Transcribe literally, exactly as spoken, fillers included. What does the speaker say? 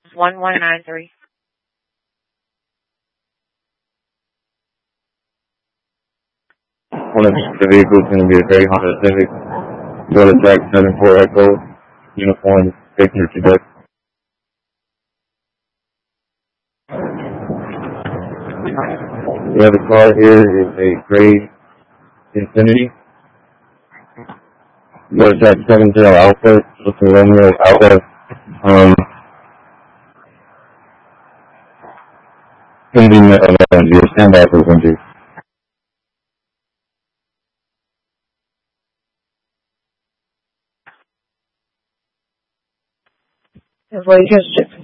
one one nine three. One of the vehicles is going to be a very Honda Civic. Go to track seven four Echo, uniform, passenger to deck. The other car here is a gray Infiniti. Go to track seven zero Alpha, looking Romeo Alpha. Um, ending of uh, your standby for Winter. Well, you can